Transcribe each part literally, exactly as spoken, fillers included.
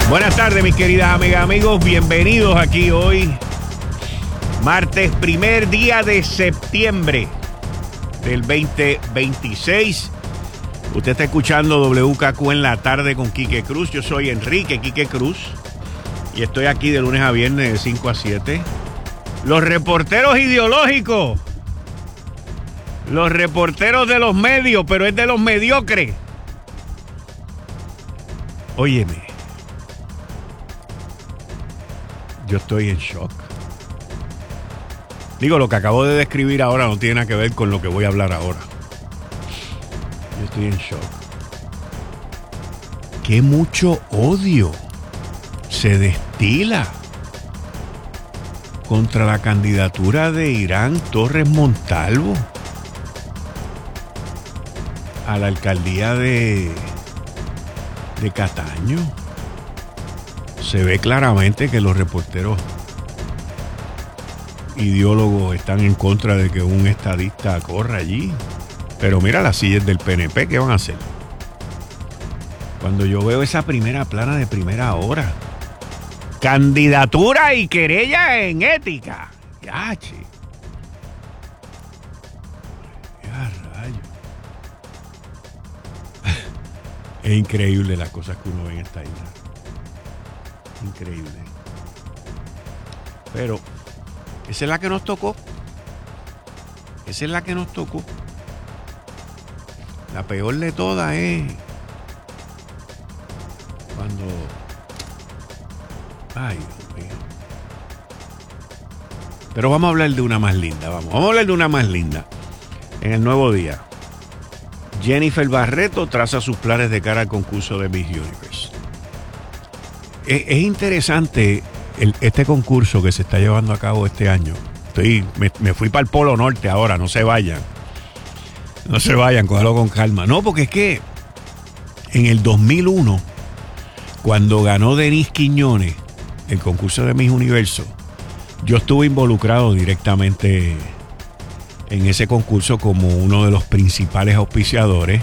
Buenas tardes, mis queridas amigas, amigos. Bienvenidos aquí hoy, martes, primer día de septiembre del veinte veintiséis. Usted está escuchando W K Q en la tarde con Quique Cruz. Yo soy Enrique Quique Cruz y estoy aquí de lunes a viernes de cinco a siete. Los reporteros ideológicos, los reporteros de los medios, pero es de los mediocres. Óyeme. Yo estoy en shock. Digo, lo que acabo de describir ahora no tiene nada que ver con lo que voy a hablar ahora. Yo estoy en shock. Qué mucho odio se destila contra la candidatura de Irán Torres Montalvo a la alcaldía de, de Cataño. Se ve claramente que los reporteros ideólogos están en contra de que un estadista corra allí. Pero mira las sillas del P N P, ¿qué van a hacer? Cuando yo veo esa primera plana de primera hora, candidatura y querella en ética. Ya, che. Ya, rayo. Es increíble las cosas que uno ve en esta isla. Increíble. Pero esa es la que nos tocó. Esa es la que nos tocó. La peor de todas es cuando... Ay, Dios mío. Pero vamos a hablar de una más linda. Vamos, vamos a hablar de una más linda. En el Nuevo Día, Jennifer Barreto traza sus planes de cara al concurso de Miss Universe. Es, es interesante el, este concurso que se está llevando a cabo este año. Estoy, me, me fui para el Polo Norte ahora, no se vayan. No se vayan, cójalo con calma. No, porque es que en el dos mil uno, cuando ganó Denise Quiñones el concurso de Miss Universo, yo estuve involucrado directamente en ese concurso como uno de los principales auspiciadores.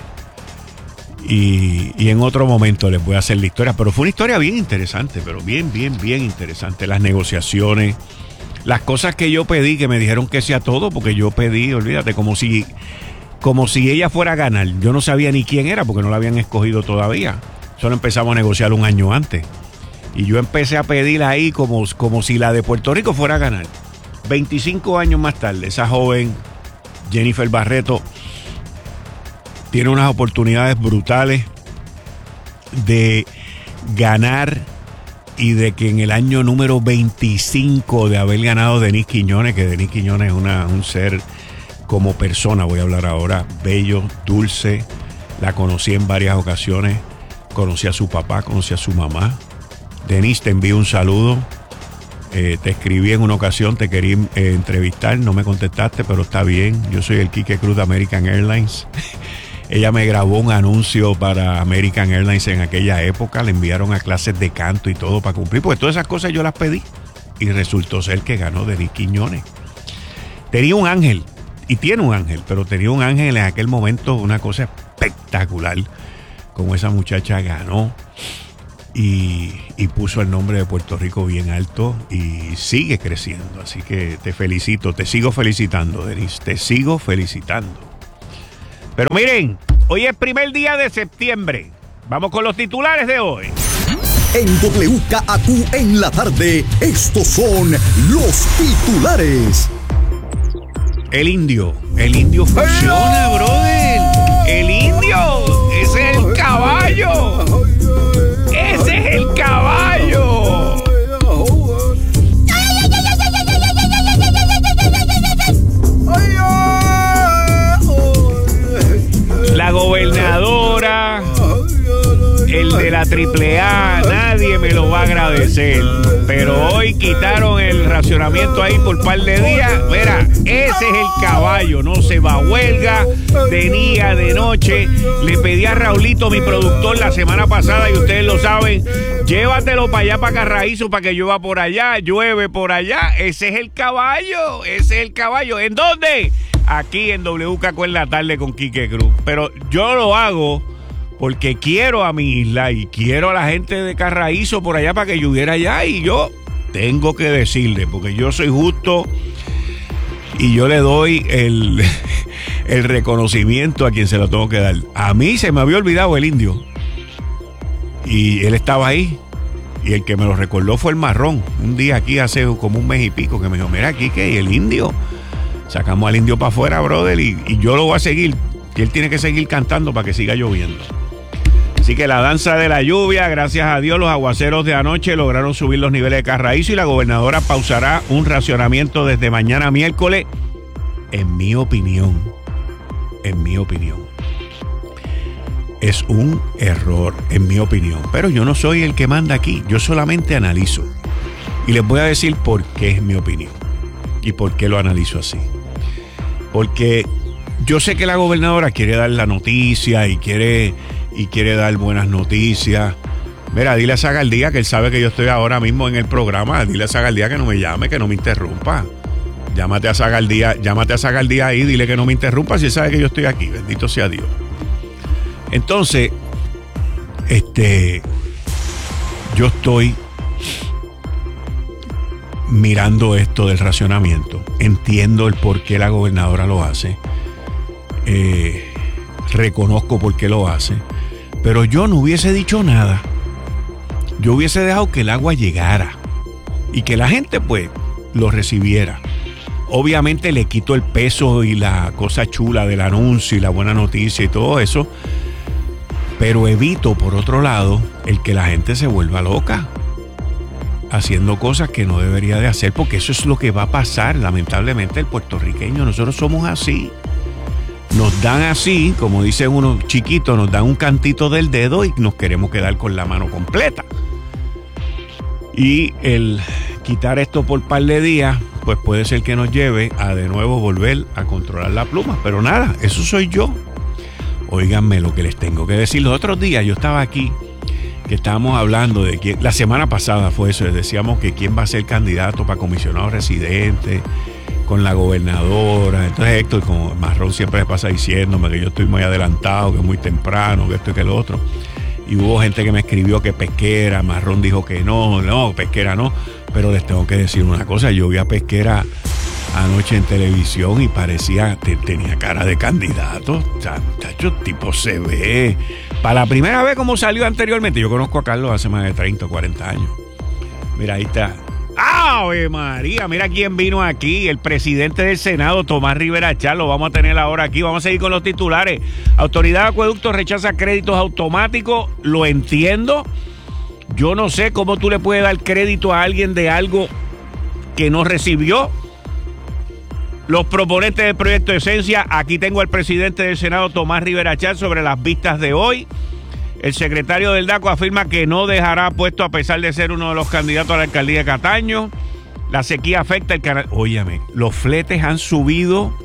Y, y en otro momento les voy a hacer la historia, pero fue una historia bien interesante, pero bien, bien, bien interesante. Las negociaciones, las cosas que yo pedí, que me dijeron que sea todo, porque yo pedí, olvídate, como si, como si ella fuera a ganar. Yo no sabía ni quién era, porque no la habían escogido todavía. Solo empezamos a negociar un año antes. Y yo empecé a pedir ahí como, como si la de Puerto Rico fuera a ganar. veinticinco años más tarde, esa joven, Jennifer Barreto, tiene unas oportunidades brutales de ganar y de que en el año número veinticinco de haber ganado Denise Quiñones, que Denise Quiñones es una, un ser como persona, voy a hablar ahora, bello, dulce, la conocí en varias ocasiones, conocí a su papá, conocí a su mamá. Denise, te envío un saludo. Eh, te escribí en una ocasión, te quería eh, entrevistar, no me contestaste, pero está bien. Yo soy el Quique Cruz de American Airlines. Ella me grabó un anuncio para American Airlines en aquella época. Le enviaron a clases de canto y todo para cumplir. Porque todas esas cosas yo las pedí. Y resultó ser que ganó Denise Quiñones. Tenía un ángel. Y tiene un ángel. Pero tenía un ángel en aquel momento. Una cosa espectacular. Como esa muchacha ganó. Y, y puso el nombre de Puerto Rico bien alto. Y sigue creciendo. Así que te felicito. Te sigo felicitando, Denise. Te sigo felicitando. Pero miren, hoy es primer día de septiembre. Vamos con los titulares de hoy. En W K Q en la tarde, estos son los titulares. El indio. El indio funciona, brother. El indio. Ese es el caballo. Ese es el caballo. La gobernadora, el de la triple A, nadie me lo va a agradecer. Pero hoy quitaron el racionamiento ahí por un par de días. Mira, ese es el caballo, no se va a huelga de día, de noche. Le pedí a Raulito, mi productor, la semana pasada, y ustedes lo saben, llévatelo para allá, para Carraízo, para que llueva por allá, llueve por allá. Ese es el caballo, ese es el caballo. ¿En dónde? Aquí en W K Q en la tarde con Quique Cruz. Pero yo lo hago porque quiero a mi isla y quiero a la gente de Carraízo por allá para que lloviera allá, y yo tengo que decirle, porque yo soy justo y yo le doy el, el reconocimiento a quien se lo tengo que dar. A mí se me había olvidado el indio y él estaba ahí, y el que me lo recordó fue el Marrón. Un día aquí hace como un mes y pico que me dijo, mira aquí que el indio, sacamos al indio para afuera, brother, y, y yo lo voy a seguir, y él tiene que seguir cantando para que siga lloviendo. Así que la danza de la lluvia, gracias a Dios, los aguaceros de anoche lograron subir los niveles de Carraízo, y la gobernadora pausará un racionamiento desde mañana miércoles. En mi opinión, en mi opinión, es un error, en mi opinión. Pero yo no soy el que manda aquí, yo solamente analizo. Y les voy a decir por qué es mi opinión y por qué lo analizo así. Porque yo sé que la gobernadora quiere dar la noticia y quiere... y quiere dar buenas noticias. Mira, dile a Zagaldía, que él sabe que yo estoy ahora mismo en el programa, dile a Zagaldía que no me llame, que no me interrumpa. Llámate a Zagaldía, llámate a Zagaldía ahí, dile que no me interrumpa si él sabe que yo estoy aquí, bendito sea Dios. Entonces, este, yo estoy mirando esto del racionamiento, entiendo el por qué la gobernadora lo hace, eh, reconozco por qué lo hace, pero yo no hubiese dicho nada. Yo hubiese dejado que el agua llegara y que la gente pues lo recibiera. Obviamente le quito el peso y la cosa chula del anuncio y la buena noticia y todo eso, pero evito por otro lado el que la gente se vuelva loca haciendo cosas que no debería de hacer, porque eso es lo que va a pasar. Lamentablemente el puertorriqueño, nosotros somos así. Nos dan así, como dicen unos chiquitos, nos dan un cantito del dedo y nos queremos quedar con la mano completa. Y el quitar esto por par de días, pues puede ser que nos lleve a de nuevo volver a controlar la pluma. Pero nada, eso soy yo. Óiganme lo que les tengo que decir. Los otros días yo estaba aquí, que estábamos hablando de quién, la semana pasada fue eso, decíamos que quién va a ser candidato para comisionado residente con la gobernadora. Entonces Héctor, como Marrón siempre me pasa diciéndome que yo estoy muy adelantado, que es muy temprano, que esto y que lo otro. Y hubo gente que me escribió que Pesquera, Marrón dijo que no, no, Pesquera no. Pero les tengo que decir una cosa, yo vi a Pesquera anoche en televisión y parecía, te, tenía cara de candidato. O sea, muchacho, tipo se ve. Para la primera vez como salió anteriormente, yo conozco a Carlos hace más de treinta o cuarenta años. Mira, ahí está. ¡Ave María! Mira quién vino aquí, el presidente del Senado, Tomás Rivera Chatz. Lo vamos a tener ahora aquí. Vamos a seguir con los titulares. Autoridad de Acueductos rechaza créditos automáticos. Lo entiendo. Yo no sé cómo tú le puedes dar crédito a alguien de algo que no recibió. Los proponentes del proyecto Esencia, aquí tengo al presidente del Senado, Tomás Rivera Chatz, sobre las vistas de hoy. El secretario del DACO afirma que no dejará puesto a pesar de ser uno de los candidatos a la alcaldía de Cataño. La sequía afecta el canal. Óyeme, los fletes han subido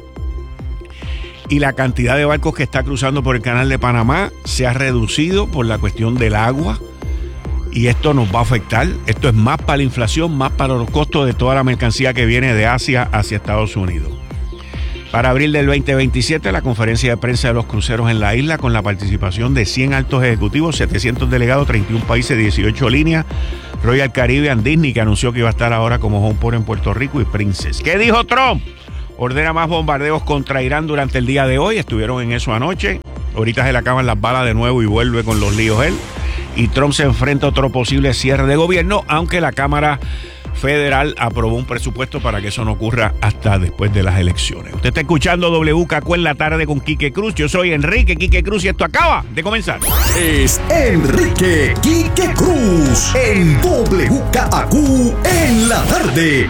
y la cantidad de barcos que está cruzando por el canal de Panamá se ha reducido por la cuestión del agua. Y esto nos va a afectar. Esto es más para la inflación, más para los costos de toda la mercancía que viene de Asia hacia Estados Unidos. Para abril del veinte veintisiete, la conferencia de prensa de los cruceros en la isla, con la participación de cien altos ejecutivos, setecientos delegados, treinta y un países, dieciocho líneas. Royal Caribbean, Disney, que anunció que iba a estar ahora como home port en Puerto Rico, y Princess. ¿Qué dijo Trump? Ordena más bombardeos contra Irán durante el día de hoy. Estuvieron en eso anoche. Ahorita se le acaban las balas de nuevo y vuelve con los líos él. Y Trump se enfrenta a otro posible cierre de gobierno, aunque la Cámara Federal aprobó un presupuesto para que eso no ocurra hasta después de las elecciones. Usted está escuchando W K Q en la tarde con Quique Cruz. Yo soy Enrique Quique Cruz y esto acaba de comenzar. Es Enrique Quique Cruz en W K Q en la tarde.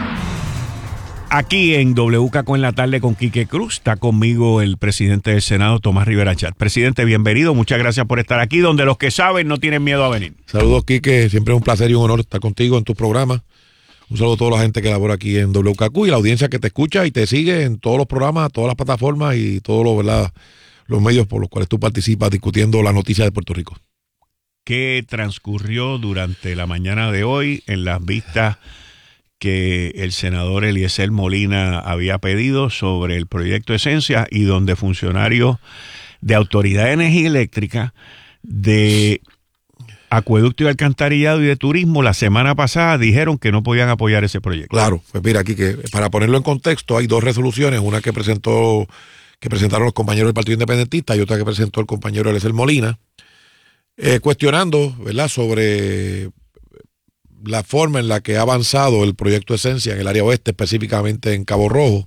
Aquí en W K Q en la tarde con Quique Cruz está conmigo el presidente del Senado, Tomás Rivera Chatz. Presidente, bienvenido, muchas gracias por estar aquí, donde los que saben no tienen miedo a venir. Saludos, Quique, siempre es un placer y un honor estar contigo en tu programa. Un saludo a toda la gente que labora aquí en W K Q y la audiencia que te escucha y te sigue en todos los programas, todas las plataformas y todos los, ¿verdad?, los medios por los cuales tú participas discutiendo las noticias de Puerto Rico. ¿Qué transcurrió durante la mañana de hoy en las vistas que el senador Eliezer Molina había pedido sobre el proyecto Esencia, y donde funcionarios de Autoridad de Energía Eléctrica de Acueducto y Alcantarillado y de Turismo la semana pasada dijeron que no podían apoyar ese proyecto. Claro, pues mira aquí que para ponerlo en contexto hay dos resoluciones, una que presentó que presentaron los compañeros del Partido Independentista y otra que presentó el compañero Eliezer Molina, eh, cuestionando, ¿verdad?, sobre la forma en la que ha avanzado el proyecto Esencia en el área oeste, específicamente en Cabo Rojo.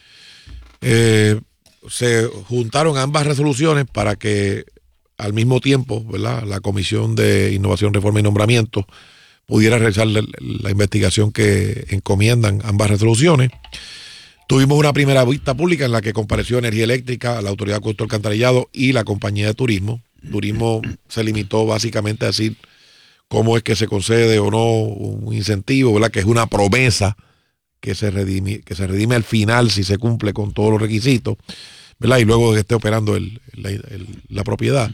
Eh, se juntaron ambas resoluciones para que al mismo tiempo, ¿verdad?, la Comisión de Innovación, Reforma y Nombramiento pudiera realizar la, la investigación que encomiendan ambas resoluciones. Tuvimos una primera vista pública en la que compareció Energía Eléctrica, la Autoridad de Acueducto y Alcantarillado y la Compañía de Turismo. Turismo se limitó básicamente a decir cómo es que se concede o no un incentivo, ¿verdad?, que es una promesa que se redime, que se redime al final si se cumple con todos los requisitos, ¿verdad?, y luego de que esté operando el, la, el, la propiedad.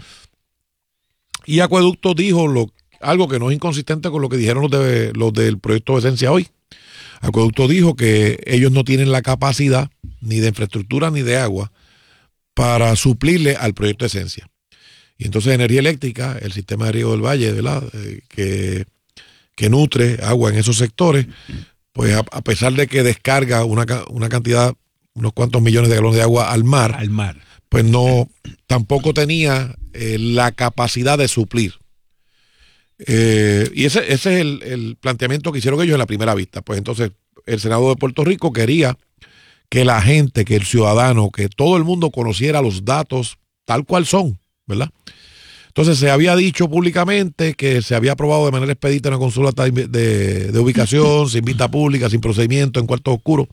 Y Acueducto dijo lo, algo que no es inconsistente con lo que dijeron los, de, los del proyecto de Esencia hoy. Acueducto dijo que ellos no tienen la capacidad ni de infraestructura ni de agua para suplirle al proyecto de Esencia. Y entonces Energía Eléctrica, el sistema de riego del Valle, ¿verdad?, eh, que, que nutre agua en esos sectores, pues a, a pesar de que descarga una, una cantidad, unos cuantos millones de galones de agua al mar, al mar, pues no, tampoco tenía eh, la capacidad de suplir. Eh, y ese, ese es el, el planteamiento que hicieron ellos en la primera vista. Pues entonces el Senado de Puerto Rico quería que la gente, que el ciudadano, que todo el mundo conociera los datos tal cual son, ¿verdad? Entonces se había dicho públicamente que se había aprobado de manera expedita una consulta de, de, de ubicación, sin vista pública, sin procedimiento, en cuartos oscuros.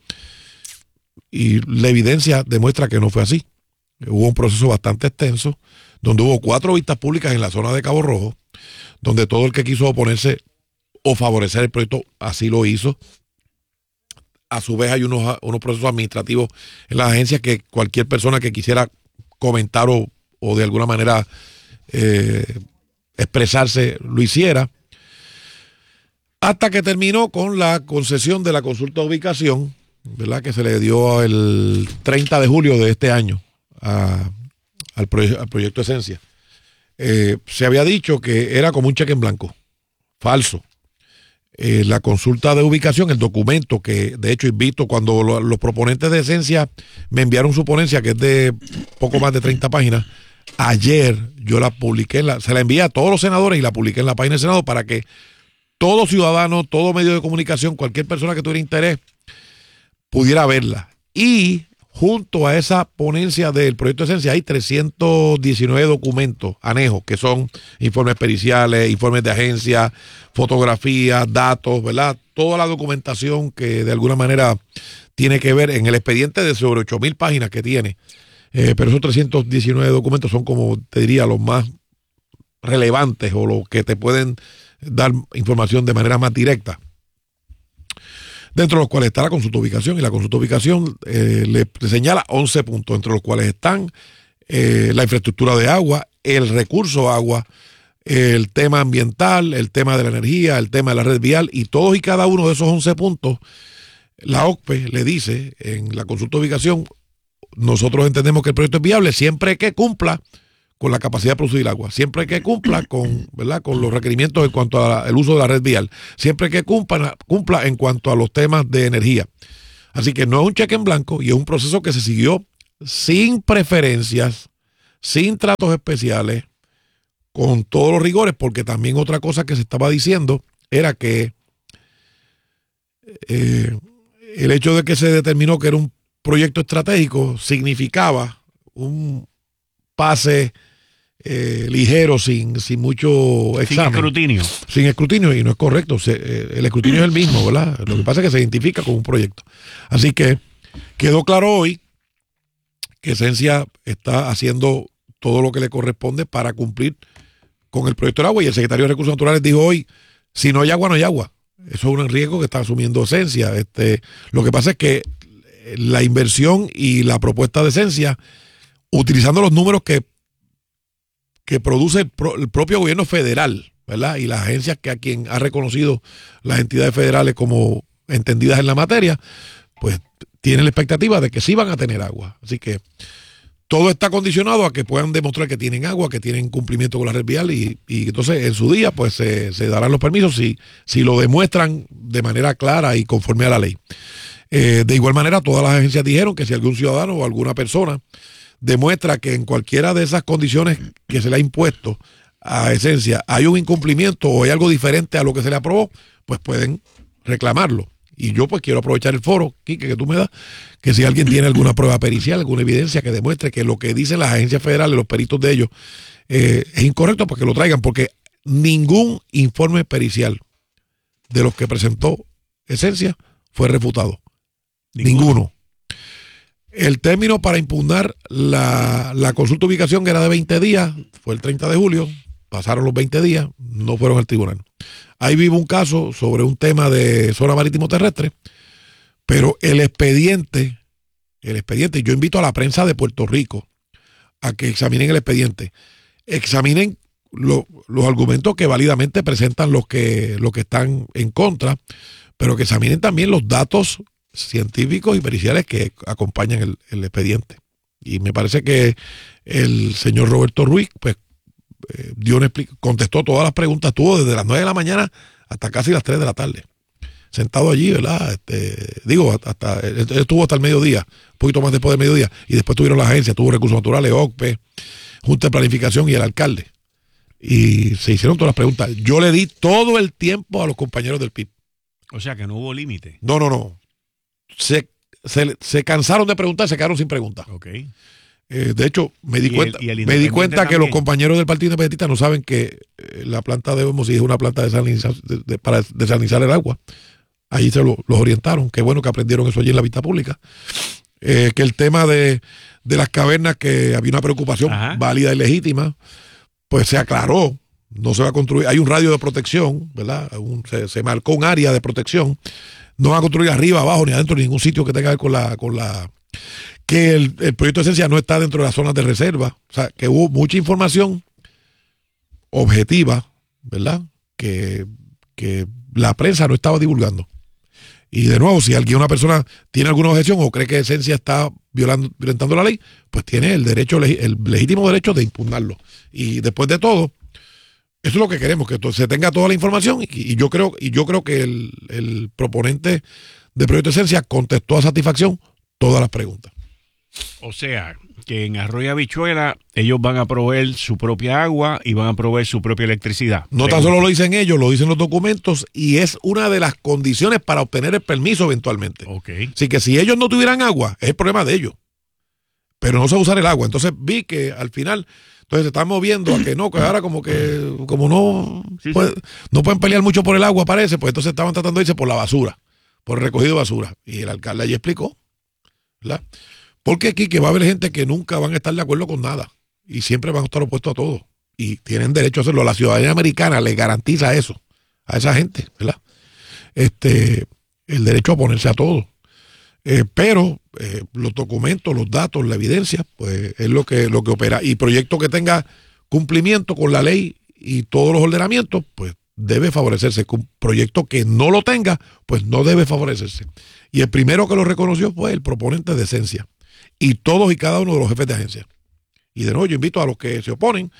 Y la evidencia demuestra que no fue así. Hubo un proceso bastante extenso, donde hubo cuatro vistas públicas en la zona de Cabo Rojo, donde todo el que quiso oponerse o favorecer el proyecto así lo hizo. A su vez hay unos, unos procesos administrativos en las agencias que cualquier persona que quisiera comentar o, o de alguna manera eh, expresarse lo hiciera. Hasta que terminó con la concesión de la consulta de ubicación, ¿verdad?, que se le dio el treinta de julio de este año a, al, proye- al proyecto Esencia. Eh, se había dicho que era como un cheque en blanco, falso. Eh, la consulta de ubicación, el documento que de hecho invito, cuando lo, los proponentes de Esencia me enviaron su ponencia, que es de poco más de treinta páginas, ayer yo la publiqué, en la, se la envié a todos los senadores y la publiqué en la página del Senado para que todo ciudadano, todo medio de comunicación, cualquier persona que tuviera interés pudiera verla. Y junto a esa ponencia del proyecto de Esencia hay trescientos diecinueve documentos anejos, que son informes periciales, informes de agencia, fotografías, datos, ¿verdad? Toda la documentación que de alguna manera tiene que ver en el expediente de sobre ocho mil páginas que tiene. Eh, pero esos trescientos diecinueve documentos son, como te diría, los más relevantes o los que te pueden dar información de manera más directa. Dentro de los cuales está la consulta de ubicación, y la consulta de ubicación eh, le, le señala once puntos, entre los cuales están eh, la infraestructura de agua, el recurso agua, el tema ambiental, el tema de la energía, el tema de la red vial, y todos y cada uno de esos once puntos, la O C P E le dice en la consulta de ubicación: nosotros entendemos que el proyecto es viable siempre que cumpla con la capacidad de producir agua, siempre que cumpla con, ¿verdad?, con los requerimientos en cuanto al uso de la red vial, siempre que cumpla, cumpla en cuanto a los temas de energía. Así que no es un cheque en blanco y es un proceso que se siguió sin preferencias, sin tratos especiales, con todos los rigores, porque también otra cosa que se estaba diciendo era que eh, el hecho de que se determinó que era un proyecto estratégico significaba un pase Eh, ligero, sin, sin mucho examen. Sin escrutinio. Sin escrutinio, y no es correcto. Se, eh, el escrutinio es el mismo, ¿verdad? Lo que pasa es que se identifica como un proyecto. Así que quedó claro hoy que Esencia está haciendo todo lo que le corresponde para cumplir con el proyecto del agua, y el secretario de Recursos Naturales dijo hoy: si no hay agua, no hay agua. Eso es un riesgo que está asumiendo Esencia. Este, lo que pasa es que la inversión y la propuesta de Esencia, utilizando los números que que produce el, pro, el propio gobierno federal, ¿verdad?, y las agencias que a quien ha reconocido las entidades federales como entendidas en la materia, pues tienen la expectativa de que sí van a tener agua. Así que todo está condicionado a que puedan demostrar que tienen agua, que tienen cumplimiento con la red vial y, y entonces en su día pues se, se darán los permisos si, si lo demuestran de manera clara y conforme a la ley. Eh, de igual manera, todas las agencias dijeron que si algún ciudadano o alguna persona demuestra que en cualquiera de esas condiciones que se le ha impuesto a Esencia hay un incumplimiento o hay algo diferente a lo que se le aprobó, pues pueden reclamarlo. Y yo pues quiero aprovechar el foro, Quique, que tú me das, que si alguien tiene alguna prueba pericial, alguna evidencia que demuestre que lo que dicen las agencias federales, los peritos de ellos, eh, es incorrecto, pues que lo traigan, porque ningún informe pericial de los que presentó Esencia fue refutado. Ninguno. Ninguno. El término para impugnar la, la consulta de ubicación era de veinte días, fue el treinta de julio, pasaron los veinte días, no fueron al tribunal. Ahí vivo un caso sobre un tema de zona marítimo terrestre, pero el expediente, el expediente, yo invito a la prensa de Puerto Rico a que examinen el expediente, examinen lo, los argumentos que válidamente presentan los que, los que están en contra, pero que examinen también los datos científicos y periciales que acompañan el, el expediente. Y me parece que el señor Roberto Ruiz, pues, eh, dio una contestó todas las preguntas, estuvo desde las nueve de la mañana hasta casi las tres de la tarde, sentado allí, ¿verdad? Este, digo, hasta, él estuvo hasta el mediodía, un poquito más después del mediodía, y después tuvieron la agencia, tuvo Recursos Naturales, O C P E, Junta de Planificación y el alcalde. Y se hicieron todas las preguntas. Yo le di todo el tiempo a los compañeros del P I B. O sea que no hubo límite. No, no, no. Se, se, se cansaron de preguntar, se quedaron sin preguntas. Okay. Eh, de hecho, me di ¿Y cuenta, el, y el me di cuenta también? que los compañeros del Partido Independentista no saben que eh, la planta de Hermosillo es una planta de desalinizar, de, de, para desalinizar el agua. Allí se lo, los orientaron. Qué bueno que aprendieron eso allí en la vista pública. Eh, que el tema de, de las cavernas, que había una preocupación Ajá. válida y legítima, pues se aclaró. No se va a construir. Hay un radio de protección, ¿verdad? Un, se, se marcó un área de protección. No va a construir arriba, abajo, ni adentro, ni ningún sitio que tenga que ver con la, con la, que el, el proyecto de Esencia no está dentro de las zonas de reserva. O sea, que hubo mucha información objetiva, ¿verdad? Que, que la prensa no estaba divulgando. Y de nuevo, si alguien, una persona tiene alguna objeción o cree que Esencia está violando, violentando la ley, pues tiene el derecho, el legítimo derecho de impugnarlo. Y después de todo, eso es lo que queremos, que se tenga toda la información, y, y yo creo, y yo creo que el, el proponente del proyecto de Esencia contestó a satisfacción todas las preguntas. O sea, que en Arroyo Habichuela ellos van a proveer su propia agua y van a proveer su propia electricidad. No tan solo lo dicen ellos, lo dicen los documentos, y es una de las condiciones para obtener el permiso eventualmente. Okay. Así que si ellos no tuvieran agua, es el problema de ellos. Pero no se va a usar el agua. Entonces vi que al final, entonces se están moviendo a que no, que ahora como que, como no, sí, puede, sí. no pueden pelear mucho por el agua, parece, pues entonces estaban tratando de irse por la basura, por el recogido de basura. Y el alcalde allí explicó, ¿verdad? Porque aquí que va a haber gente que nunca van a estar de acuerdo con nada y siempre van a estar opuestos a todo. Y tienen derecho a hacerlo. La ciudadanía americana le garantiza eso a esa gente, ¿verdad? Este, el derecho a oponerse a todo. Eh, pero eh, los documentos, los datos, la evidencia, pues es lo que, lo que opera. Y proyecto que tenga cumplimiento con la ley y todos los ordenamientos, pues debe favorecerse. Un proyecto que no lo tenga, pues no debe favorecerse. Y el primero que lo reconoció fue el proponente de Esencia. Y todos y cada uno de los jefes de agencia. Y de nuevo yo invito a los que se oponen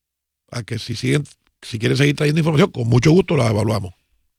a que si siguen, si quieren seguir trayendo información, con mucho gusto la evaluamos.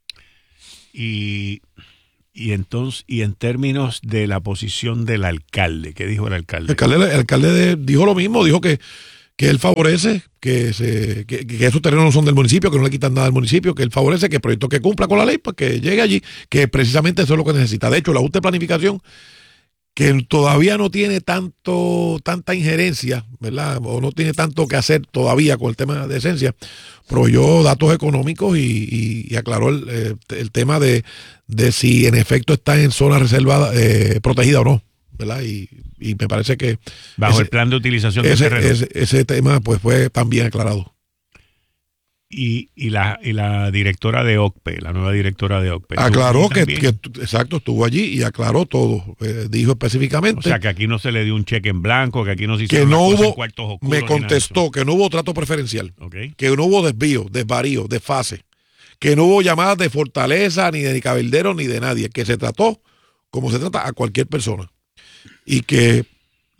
Y, y entonces, y en términos de la posición del alcalde, ¿qué dijo el alcalde? El alcalde, el alcalde de, dijo lo mismo, dijo que, que él favorece, que, se, que, que esos terrenos no son del municipio, que no le quitan nada al municipio, que él favorece que el proyecto que cumpla con la ley, pues que llegue allí, que precisamente eso es lo que necesita. De hecho, la Junta de Planificación, que todavía no tiene tanto tanta injerencia, ¿verdad? O no tiene tanto que hacer todavía con el tema de Esencia, proveyó datos económicos y, y, y aclaró el, eh, el tema de, de si en efecto está en zona reservada, eh, protegida o no, ¿verdad? Y, y me parece que bajo ese, el plan de utilización ese, del terreno. Ese, ese tema pues fue también aclarado. Y, y, la, y la directora de O C P E, la nueva directora de O C P E. Aclaró que, que, exacto, estuvo allí y aclaró todo. Eh, dijo específicamente. O sea, que aquí no se le dio un cheque en blanco, que aquí no se hicieron que no hubo, en cuartos oscuros. Me contestó que no hubo trato preferencial, okay. que no hubo desvío, desvarío, desfase, que no hubo llamadas de Fortaleza, ni de Cabildero, ni de nadie, que se trató como se trata a cualquier persona. Y que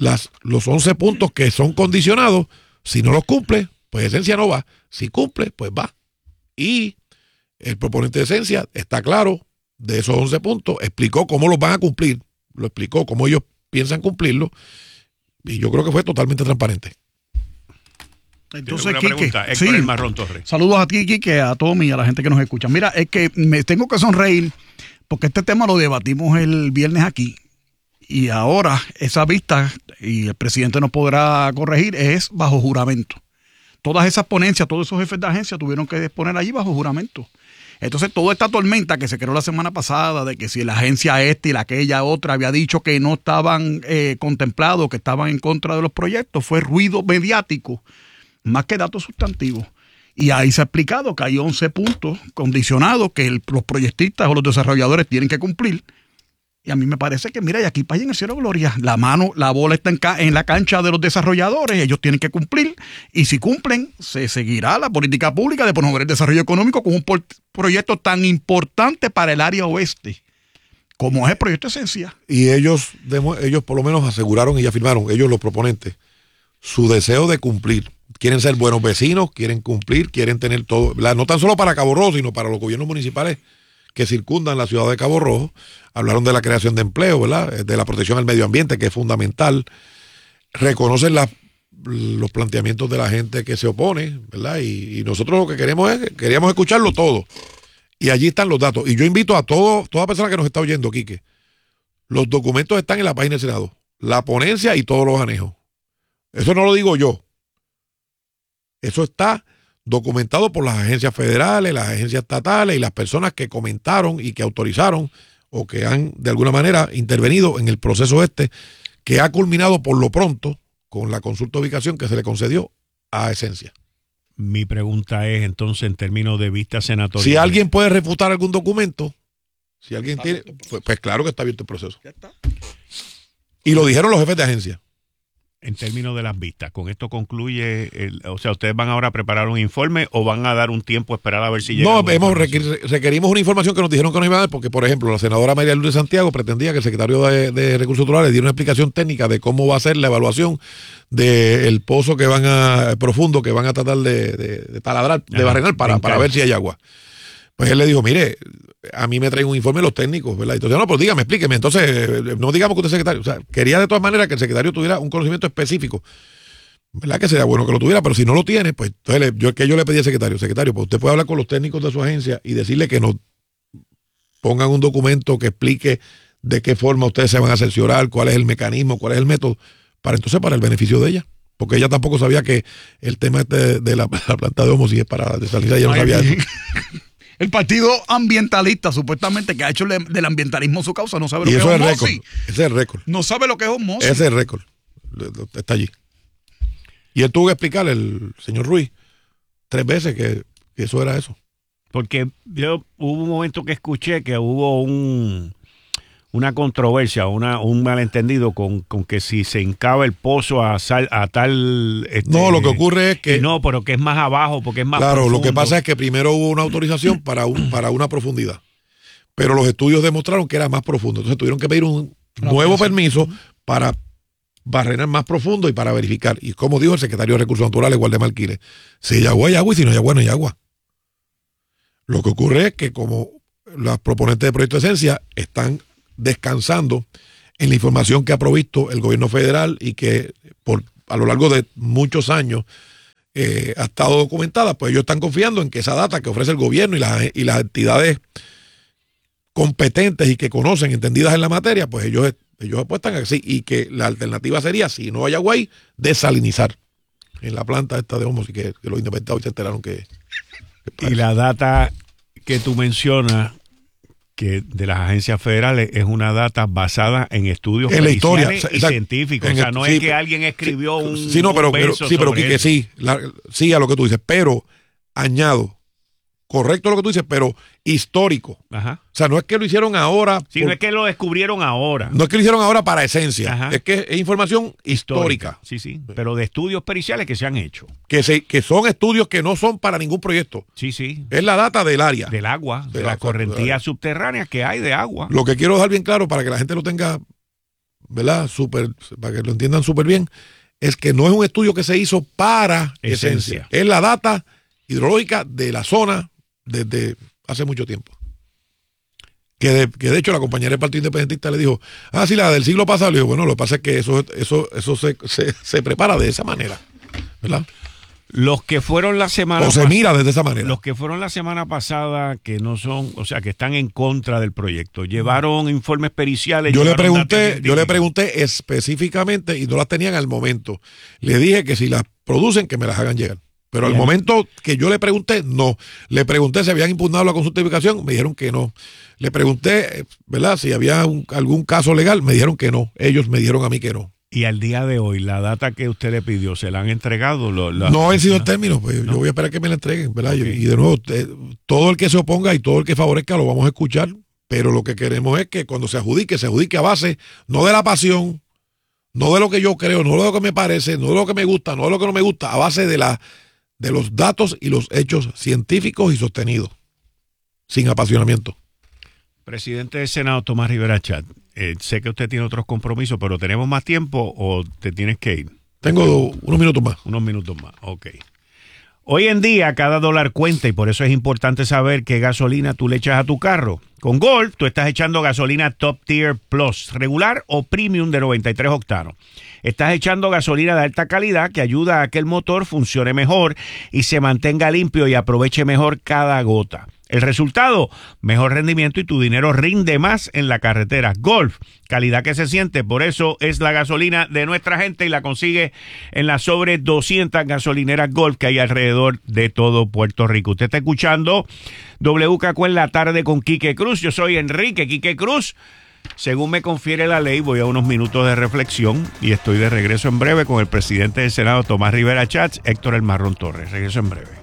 las, los once puntos que son condicionados, si no los cumple, pues Esencia no va. Si cumple, pues va. Y el proponente de Esencia está claro de esos once puntos, explicó cómo los van a cumplir, lo explicó cómo ellos piensan cumplirlo, y yo creo que fue totalmente transparente. Entonces, Quique, pregunta, Héctor sí, el Marrón Torres. Saludos a ti, Quique, a Tommy y a la gente que nos escucha. Mira, es que me tengo que sonreír porque este tema lo debatimos el viernes aquí y ahora esa vista, y el presidente nos podrá corregir, es bajo juramento. Todas esas ponencias, todos esos jefes de agencia tuvieron que exponer allí bajo juramento. Entonces, toda esta tormenta que se creó la semana pasada de que si la agencia esta y la aquella otra había dicho que no estaban eh, contemplados, que estaban en contra de los proyectos, fue ruido mediático, más que datos sustantivos. Y ahí se ha explicado que hay once puntos condicionados que el, los proyectistas o los desarrolladores tienen que cumplir. Y a mí me parece que, mira, y aquí para allá en el cielo gloria, la mano, la bola está en, ca en la cancha de los desarrolladores, ellos tienen que cumplir, y si cumplen, se seguirá la política pública de promover el desarrollo económico con un proyecto tan importante para el área oeste, como es el proyecto Esencia. Y ellos, ellos por lo menos aseguraron y afirmaron, ellos los proponentes, su deseo de cumplir. Quieren ser buenos vecinos, quieren cumplir, quieren tener todo, ¿verdad? No tan solo para Cabo Rojo, sino para los gobiernos municipales que circundan la ciudad de Cabo Rojo. Hablaron de la creación de empleo, ¿verdad? De la protección al medio ambiente, que es fundamental. Reconocen la, los planteamientos de la gente que se opone, ¿verdad? Y, y nosotros lo que queremos es, queríamos escucharlo todo. Y allí están los datos. Y yo invito a todo, toda persona que nos está oyendo, Quique, los documentos están en la página del Senado. La ponencia y todos los anejos. Eso no lo digo yo. Eso está documentado por las agencias federales, las agencias estatales y las personas que comentaron y que autorizaron o que han de alguna manera intervenido en el proceso este, que ha culminado por lo pronto con la consulta de ubicación que se le concedió a Esencia. Mi pregunta es entonces en términos de vista senatorial. Si alguien puede refutar algún documento, si alguien tiene, pues, pues claro que está abierto el proceso. Y lo dijeron los jefes de agencia. En términos de las vistas, ¿con esto concluye? El, o sea, ¿ustedes van ahora a preparar un informe o van a dar un tiempo a esperar a ver si llega? No, hemos requer, requerimos una información que nos dijeron que nos iban a dar, porque, por ejemplo, la senadora María Lourdes Santiago pretendía que el secretario de, de Recursos Naturales diera una explicación técnica de cómo va a ser la evaluación del pozo que van a, profundo, que van a tratar de, de, de taladrar, de barrenar para, para ver si hay agua. Pues él le dijo, mire, a mí me traen un informe los técnicos, ¿verdad? Entonces, no, pues dígame, explíqueme. Entonces, no digamos que usted es secretario. O sea, quería de todas maneras que el secretario tuviera un conocimiento específico, ¿verdad? Que sería bueno que lo tuviera, pero si no lo tiene, pues entonces yo, que yo le pedí al secretario, secretario, pues usted puede hablar con los técnicos de su agencia y decirle que nos pongan un documento que explique de qué forma ustedes se van a cerciorar, cuál es el mecanismo, cuál es el método, para entonces para el beneficio de ella. Porque ella tampoco sabía que el tema este de la, la planta de Homo, si es para desalinizar, ella no sabía eso. El partido ambientalista, supuestamente, que ha hecho del ambientalismo su causa, no sabe lo y que eso es es osmosis. récord. Ese es el récord. No sabe lo que es osmosis. Ese es el récord. Está allí. Y él tuvo que explicarle, el señor Ruiz, tres veces que, que eso era eso. Porque yo hubo un momento que escuché que hubo un una controversia, una, un malentendido con, con que si se encava el pozo a, sal, a tal... Este, no, lo que ocurre es que... No, pero que es más abajo porque es más Claro, profundo. Lo que pasa es que primero hubo una autorización para, un, para una profundidad, pero los estudios demostraron que era más profundo. Entonces tuvieron que pedir un nuevo permiso para barrenar más profundo y para verificar. Y como dijo el secretario de Recursos Naturales, Waldemar Quiles, si hay agua, hay agua, y si no hay agua, no hay agua. Lo que ocurre es que como las proponentes de Proyecto Esencia están descansando en la información que ha provisto el gobierno federal y que por a lo largo de muchos años eh, ha estado documentada, pues ellos están confiando en que esa data que ofrece el gobierno y las, y las entidades competentes y que conocen, entendidas en la materia, pues ellos, ellos apuestan así, y que la alternativa sería, si no hay agua ahí, desalinizar en la planta esta de Homo, y que, que los independentados se enteraron que, que y la data que tú mencionas que de las agencias federales es una data basada en estudios en la historia y exacto, científicos. O sea, no sí, es que alguien escribió un sí, no, pero, un pero sí, pero que, que sí, la, sí a lo que tú dices, pero añado, correcto lo que tú dices, pero histórico. Ajá. O sea, no es que lo hicieron ahora. Sí, por, no es que lo descubrieron ahora. No es que lo hicieron ahora para Esencia. Ajá. Es que es información histórica. histórica. Sí, sí, pero de estudios periciales que se han hecho. Que, se, que son estudios que no son para ningún proyecto. Sí, sí. Es la data del área. Del agua, de, de la, la correntía subterránea que hay de agua. Lo que quiero dejar bien claro para que la gente lo tenga ¿verdad? Super, para que lo entiendan súper bien, es que no es un estudio que se hizo para Esencia. Esencia. Es la data hidrológica de la zona desde hace mucho tiempo. Que de, que de hecho la compañera del Partido Independentista le dijo, ah, sí, la del siglo pasado. Le dijo, bueno, lo que pasa es que eso, eso, eso se, se, se prepara de esa manera, ¿verdad? Los que fueron la semana O se pas- mira desde esa manera. Los que fueron la semana pasada, que no son, o sea, que están en contra del proyecto, llevaron informes periciales. Yo le llevaron datos pregunté, yo le científicos. pregunté específicamente y no las tenían al momento. Le dije que si las producen, que me las hagan llegar. Pero al Bien. momento que yo le pregunté, no. Le pregunté si habían impugnado la consulta de ubicación, me dijeron que no. Le pregunté, ¿verdad?, si había un- algún caso legal, me dijeron que no. Ellos me dijeron a mí que no. Y al día de hoy, la data que usted le pidió, ¿se la han entregado? Lo- la- No han sido en términos, pues No. yo voy a esperar que me la entreguen, ¿verdad? Ok. Y de nuevo, eh, todo el que se oponga y todo el que favorezca lo vamos a escuchar, pero lo que queremos es que cuando se adjudique, se adjudique a base no de la pasión, no de lo que yo creo, no de lo que me parece, no de lo que me gusta, no de lo que no me gusta, a base de la de los datos y los hechos científicos y sostenidos, sin apasionamiento. Presidente del Senado, Tomás Rivera Chat, eh, sé que usted tiene otros compromisos, pero ¿tenemos más tiempo o te tienes que ir? Tengo unos minutos más. Unos minutos más, ok. Hoy en día cada dólar cuenta y por eso es importante saber qué gasolina tú le echas a tu carro. Con Golf tú estás echando gasolina Top Tier Plus, regular o premium de noventa y tres octanos. Estás echando gasolina de alta calidad que ayuda a que el motor funcione mejor y se mantenga limpio y aproveche mejor cada gota. El resultado, mejor rendimiento y tu dinero rinde más en la carretera. Golf, calidad que se siente, por eso es la gasolina de nuestra gente y la consigue en las sobre doscientas gasolineras Golf que hay alrededor de todo Puerto Rico. Usted está escuchando W K Q en la tarde con Quique Cruz. Yo soy Enrique Quique Cruz. Según me confiere la ley, voy a unos minutos de reflexión y estoy de regreso en breve con el presidente del Senado, Tomás Rivera Chats, Héctor El Marrón Torres. Regreso en breve.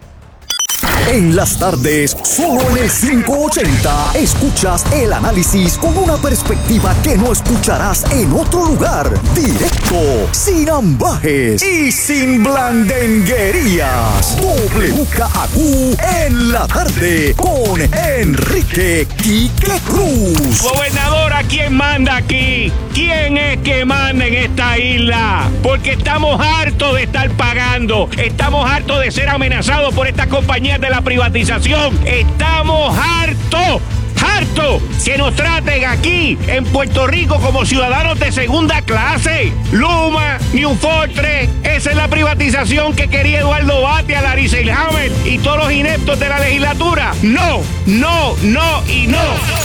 En las tardes, solo en el quinientos ochenta, escuchas el análisis con una perspectiva que no escucharás en otro lugar. Directo, sin ambajes y sin blandenguerías. W K Q en la tarde con Enrique Quique Cruz. Gobernadora, ¿quién manda aquí? ¿Quién es que manda en esta isla? Porque estamos hartos de estar pagando. Estamos hartos de ser amenazados por estas compañías de la privatización. Estamos hartos. ¡Harto! Que nos traten aquí, en Puerto Rico, como ciudadanos de segunda clase. Luma, New Fortress, esa es la privatización que quería Eduardo Batia, Larry Selhammer y todos los ineptos de la legislatura. No, no, no y no.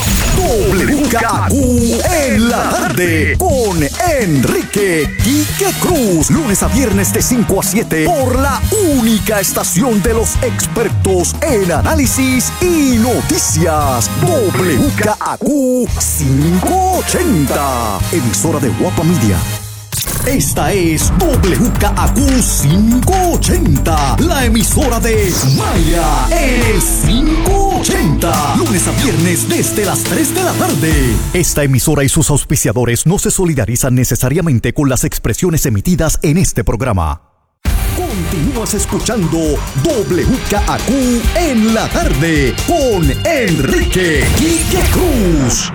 W K Q en la tarde con Enrique Quique Cruz. Lunes a viernes de cinco a siete por la única estación de los expertos en análisis y noticias. W K Q quinientos ochenta, emisora de Guapa Media. Esta es W K Q quinientos ochenta, la emisora de Maya en el quinientos ochenta, lunes a viernes desde las tres de la tarde. Esta emisora y sus auspiciadores no se solidarizan necesariamente con las expresiones emitidas en este programa. Continúas escuchando W K Q en la tarde con Enrique Quique Cruz.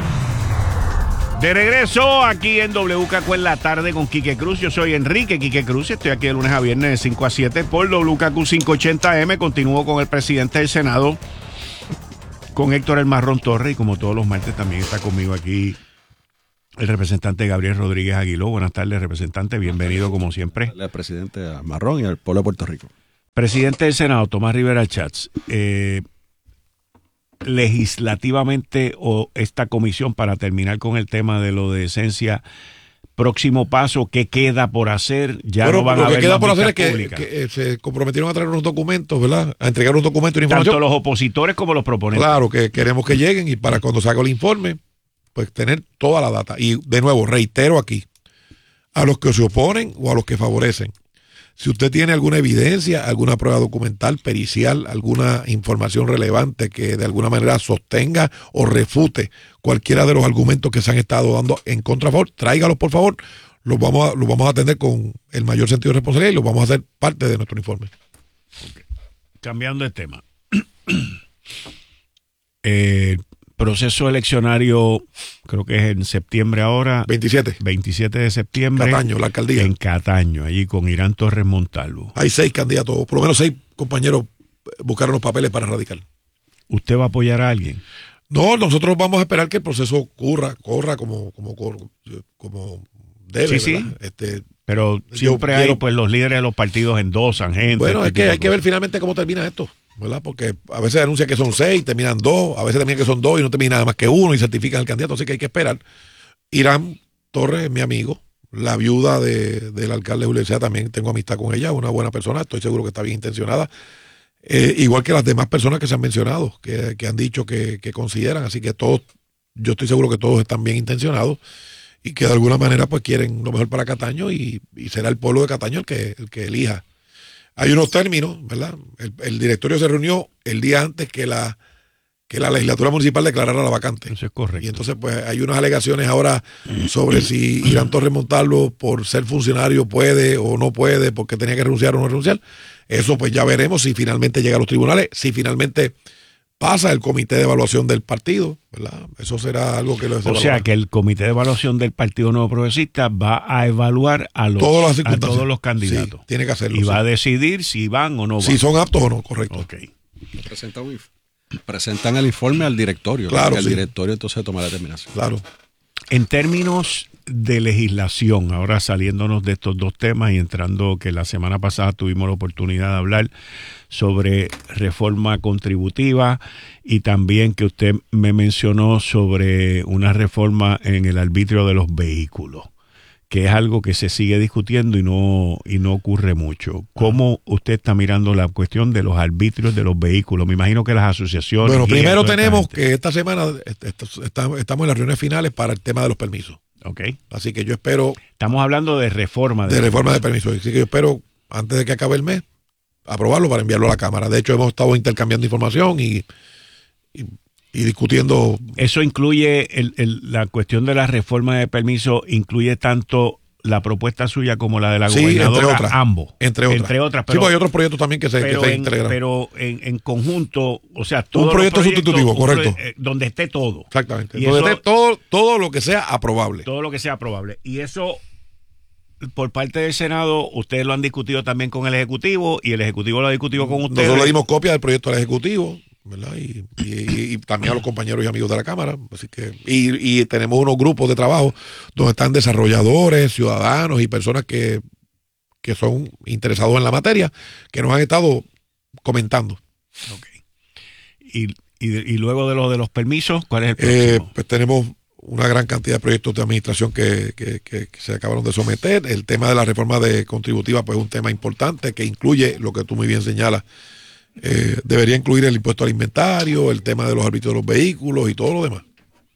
De regreso aquí en W K Q en la tarde con Quique Cruz. Yo soy Enrique Quique Cruz y estoy aquí de lunes a viernes de cinco a siete por W K Q quinientos ochenta M. Continúo con el presidente del Senado, con Héctor El Marrón Torres, y como todos los martes también está conmigo aquí el representante Gabriel Rodríguez Aguiló. Buenas tardes, representante. Bienvenido como siempre. Al presidente Marrón y al pueblo de Puerto Rico. Presidente del Senado, Tomás Rivera Chats. Eh, legislativamente o esta comisión, para terminar con el tema de lo de esencia, próximo paso, ¿qué queda por hacer? Ya Bueno, no van lo a que haber queda más por hacer es vistas que, públicas. que, eh, se comprometieron a traer unos documentos, ¿verdad? A entregar un documento de Tanto información. los opositores como los proponentes. Claro, que queremos que lleguen y para cuando se haga el informe, pues tener toda la data. Y de nuevo, reitero aquí, a los que se oponen o a los que favorecen. Si usted tiene alguna evidencia, alguna prueba documental, pericial, alguna información relevante que de alguna manera sostenga o refute cualquiera de los argumentos que se han estado dando en contra, favor, tráigalos por favor. Los vamos a, los vamos a atender con el mayor sentido de responsabilidad y los vamos a hacer parte de nuestro informe. Okay. Cambiando de tema. eh, proceso eleccionario, creo que es en septiembre ahora. veintisiete. veintisiete de septiembre. Cataño, la alcaldía. En Cataño, allí con Irán Torres Montalvo. Hay seis candidatos, por lo menos seis compañeros buscaron los papeles para radicar. ¿Usted va a apoyar a alguien? No, nosotros vamos a esperar que el proceso ocurra, corra como, como, como debe, sí, ¿verdad? Sí. Este, Pero siempre quiero, hay, pues los líderes de los partidos endosan gente. Bueno, este es que hay cosas. que ver finalmente cómo termina esto, ¿verdad? Porque a veces anuncia que son seis, terminan dos, a veces terminan que son dos y no termina nada más que uno y certifican el candidato, así que hay que esperar. Irán Torres es mi amigo, la viuda de, del alcalde Julio Licea, también tengo amistad con ella, una buena persona, estoy seguro que está bien intencionada. Eh, igual que las demás personas que se han mencionado, que, que han dicho que, que consideran, así que todos, yo estoy seguro que todos están bien intencionados y que de alguna manera pues quieren lo mejor para Cataño y, y será el pueblo de Cataño el que, el que elija. Hay unos términos, ¿verdad? El, el directorio se reunió el día antes que la, que la legislatura municipal declarara la vacante. Eso es correcto. Y entonces pues hay unas alegaciones ahora sobre si Irán Torres Montalvo por ser funcionario puede o no puede, porque tenía que renunciar o no renunciar. Eso pues ya veremos si finalmente llega a los tribunales, si finalmente pasa el comité de evaluación del partido, ¿verdad? Eso será algo que lo O sea que el comité de evaluación del Partido Nuevo Progresista va a evaluar a, los, todas las a todos los candidatos. Sí, tiene que hacerlo. Y sí. va a decidir si van o no van. Si son aptos o no, correcto. Okay. Presentan, presentan el informe al directorio. Claro, ¿no? sí. El directorio entonces toma la determinación. Claro. En términos de legislación, ahora saliéndonos de estos dos temas y entrando que la semana pasada tuvimos la oportunidad de hablar sobre reforma contributiva y también que usted me mencionó sobre una reforma en el arbitrio de los vehículos, que es algo que se sigue discutiendo y no y no ocurre mucho. ¿Cómo usted está mirando la cuestión de los arbitrios de los vehículos? Me imagino que las asociaciones... Bueno, primero esta tenemos gente. que esta semana estamos en las reuniones finales para el tema de los permisos. Okay. Así que yo espero... Estamos hablando de reforma. De, de reforma de permisos. Así que yo espero, antes de que acabe el mes, aprobarlo para enviarlo a la Cámara. De hecho, hemos estado intercambiando información y, y, y discutiendo... Eso incluye, el, el, la cuestión de la reforma de permisos, incluye tanto la propuesta suya como la de la sí, gobernadora, entre otras, ambos. Entre otras. Entre otras pero, sí, porque hay otros proyectos también que se, pero que se en, integran. Pero en, en conjunto, o sea, todo un proyecto sustitutivo, correcto. Proye- donde esté todo. Exactamente. Y Donde eso, esté todo, todo lo que sea aprobable. Todo lo que sea aprobable. Y eso, por parte del Senado, ustedes lo han discutido también con el Ejecutivo y el Ejecutivo lo ha discutido con ustedes. Nosotros le dimos copia del proyecto al Ejecutivo, ¿verdad? Y, y, y, y también a los compañeros y amigos de la Cámara. Así que, y, y tenemos unos grupos de trabajo donde están desarrolladores, ciudadanos y personas que, que son interesados en la materia, que nos han estado comentando. Okay. Y, y, y luego de lo de los permisos, ¿cuál es el Eh, próximo? pues tenemos una gran cantidad de proyectos de administración que, que, que, que se acabaron de someter. El tema de la reforma de contributiva, pues es un tema importante que incluye lo que tú muy bien señalas. Eh, debería incluir el impuesto al inventario, el tema de los arbitrios de los vehículos y todo lo demás.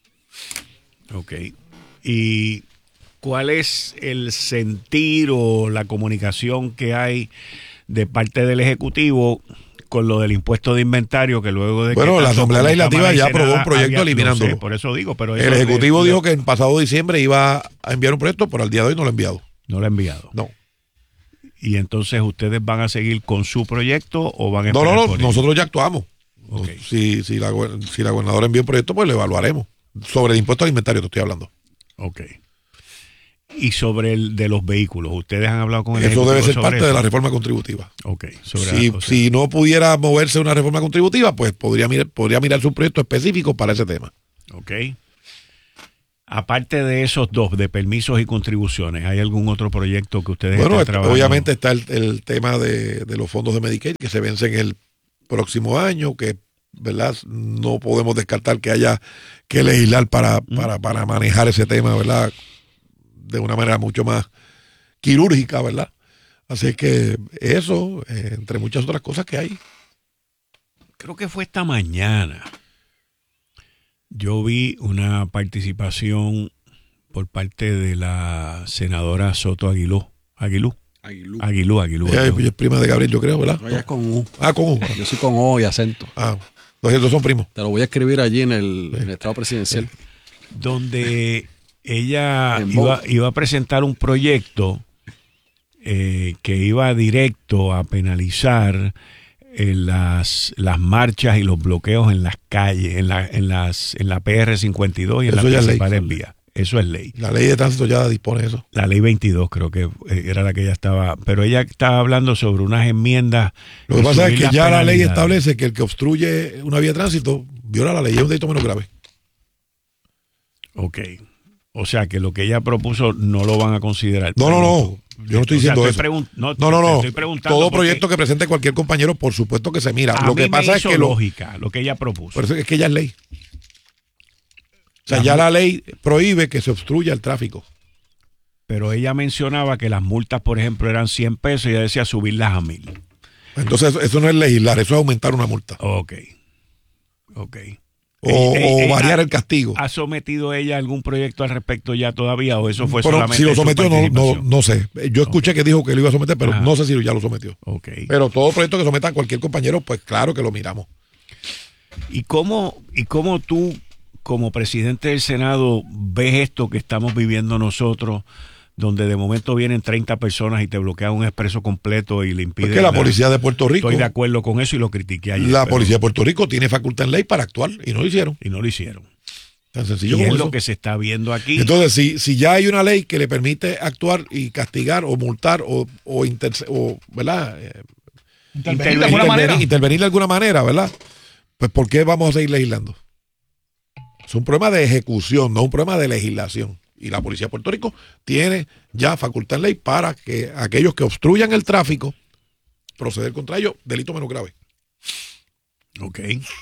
Ok. ¿Y cuál es el sentir o la comunicación que hay de parte del Ejecutivo con lo del impuesto de inventario, que luego de bueno, que la Asamblea Legislativa ya aprobó un proyecto había, eliminándolo. No sé, por eso digo, pero el eso Ejecutivo le, dijo que en pasado diciembre iba a enviar un proyecto, pero al día de hoy no lo ha enviado. No lo ha enviado. No. Y entonces ustedes van a seguir con su proyecto o van a No, esperar no, no, por él? nosotros ya actuamos. Okay. Si, si, la, si la gobernadora envía un proyecto, pues lo evaluaremos. Sobre el impuesto al inventario te estoy hablando. Ok. Y sobre el de los vehículos, ¿ustedes han hablado con el Eso debe ser sobre parte eso? de la reforma contributiva. Ok. Sobre Si, o sea, si no pudiera moverse una reforma contributiva, pues podría, mirar, podría mirarse un proyecto específico para ese tema. Ok. Aparte de esos dos, de permisos y contribuciones, ¿hay algún otro proyecto que ustedes Bueno, estén este, trabajando? obviamente está el, el tema de, de los fondos de Medicaid que se vencen el próximo año, que verdad no podemos descartar que haya que legislar para, para, para manejar ese tema, ¿verdad? De una manera mucho más quirúrgica, ¿verdad? Así que eso, eh, entre muchas otras cosas que hay. Creo que fue esta mañana. Yo vi una participación por parte de la senadora Soto Aguiló. Aguilú. Aguilú. Aguilú, Aguilú. Ella es, es prima de Gabriel, yo creo, ¿verdad? No, ella es con U. Ah, con U. Yo soy con O y acento. Ah, entonces estos son primos. Te lo voy a escribir allí en el, en el estado presidencial. Donde ella En iba, Vogue. iba a presentar un proyecto eh, que iba directo a penalizar en las, las marchas y los bloqueos en las calles, en la, en las, en la P R cincuenta y dos y en Eso las ya es ley. principales vías. Eso es ley. La ley de tránsito ya dispone de eso. La ley veintidós creo que era la que ella estaba, pero ella estaba hablando sobre unas enmiendas. Lo que y pasa es subir que las ya la ley penalidades. establece que el que obstruye una vía de tránsito viola la ley, es un delito menos grave. Ok. O sea que lo que ella propuso no lo van a considerar. No, no, no. Yo no estoy O sea, diciendo estoy eso. pregun- no, No, no, te no. estoy preguntando Todo porque proyecto que presente cualquier compañero, por supuesto que se mira. a Lo mí que pasa me es hizo que lo, lógica lo que ella propuso. por eso es que ya es ley. O sea, Las ya mu- la ley prohíbe que se obstruya el tráfico. Pero ella mencionaba que las multas, por ejemplo, eran cien pesos y ella decía subirlas a mil. Entonces, eso, eso no es legislar, eso es aumentar una multa. Ok. Ok. O, Ey, ey, o ey, variar ¿ha- el castigo. ¿Ha sometido ella algún proyecto al respecto ya todavía o eso fue Pero solamente si lo su sometió, no, no, participación? no sé. Yo escuché que dijo que lo iba a someter, pero Ajá. no sé si ya lo sometió. Ok. Pero todo proyecto que someta cualquier compañero, pues claro que lo miramos. ¿Y cómo, ¿Y cómo tú, como presidente del Senado, ves esto que estamos viviendo nosotros, donde de momento vienen treinta personas y te bloquean un expreso completo y le impiden... Porque la nada? policía de Puerto Rico, Estoy de acuerdo con eso y lo critiqué ayer. la pero- policía de Puerto Rico tiene facultad en ley para actuar y no lo hicieron. Y no lo hicieron. Tan sencillo Y como es eso. lo que se está viendo aquí. Entonces, si, si ya hay una ley que le permite actuar y castigar o multar o, o, interce- o ¿verdad? Eh, Intervenir de alguna intervenir, manera. intervenir de alguna manera, ¿verdad? Pues ¿por qué vamos a seguir legislando? Es un problema de ejecución, no un problema de legislación. Y la policía de Puerto Rico tiene ya facultad en ley para que aquellos que obstruyan el tráfico, proceder contra ellos, delito menos grave. Ok.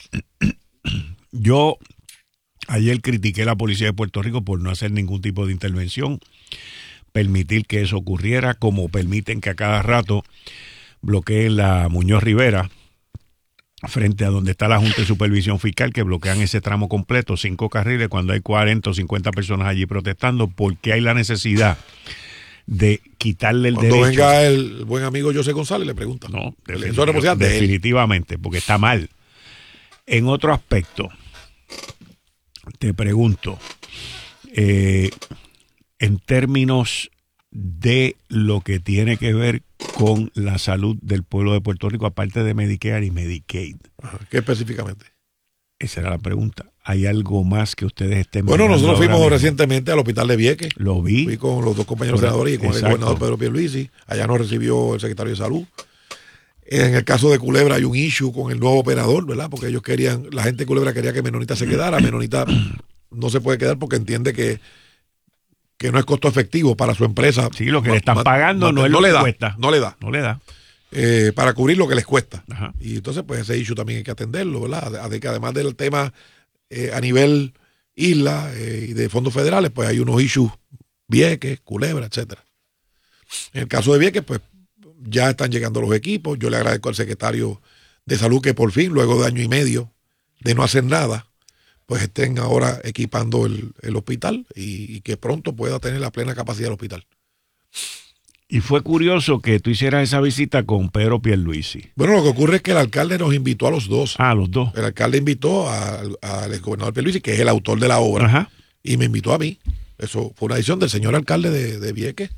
Yo ayer critiqué a la policía de Puerto Rico por no hacer ningún tipo de intervención, permitir que eso ocurriera, como permiten que a cada rato bloqueen la Muñoz Rivera frente a donde está la Junta de Supervisión Fiscal, que bloquean ese tramo completo, cinco carriles, cuando hay cuarenta o cincuenta personas allí protestando, porque hay la necesidad de quitarle el Cuando derecho. venga el buen amigo José González, le pregunta. No, Eso es definitiv- responsabilidad de él. definitivamente, porque está mal. En otro aspecto, te pregunto, eh, en términos de lo que tiene que ver con la salud del pueblo de Puerto Rico, aparte de Medicare y Medicaid, Ajá, ¿qué específicamente? esa era la pregunta. ¿Hay algo más que ustedes estén Bueno, mirando nosotros ahora fuimos mismo? recientemente al hospital de Vieques. Lo vi. Fui con los dos compañeros Correcto, senadores y con exacto. el gobernador Pedro Pierluisi. Allá nos recibió el secretario de Salud. En el caso de Culebra hay un issue con el nuevo operador, ¿verdad? Porque ellos querían, la gente de Culebra quería que Menonita se quedara. Menonita no se puede quedar porque entiende que, que no es costo efectivo para su empresa. Sí, lo que Ma- le están ma- pagando ma- no es no lo le que da, cuesta. No le da. No le da. Eh, para cubrir lo que les cuesta. Ajá. Y entonces, pues ese issue también hay que atenderlo, ¿verdad? Ade- que además del tema eh, a nivel isla eh, y de fondos federales, pues hay unos issues Vieques, Culebra, etcétera. En el caso de Vieques, pues ya están llegando los equipos. Yo le agradezco al secretario de Salud que por fin, luego de año y medio de no hacer nada, pues estén ahora equipando el, el hospital y, y que pronto pueda tener la plena capacidad del hospital. Y fue curioso que tú hicieras esa visita con Pedro Pierluisi. Bueno, lo que ocurre es que el alcalde nos invitó a los dos. Ah, los dos. El alcalde invitó al, al exgobernador Pierluisi, que es el autor de la obra, Ajá. y me invitó a mí. Eso fue una decisión del señor alcalde de, de Vieques.